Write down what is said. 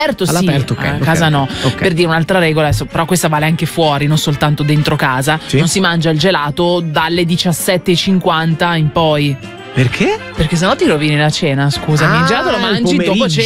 All'aperto, a casa no. Per dire un'altra regola, però questa vale anche fuori, non soltanto dentro casa. Sì. Non si mangia il gelato dalle 17:50 in poi. Perché? Perché sennò ti rovini la cena, scusami. Il gelato lo mangi dopo cena.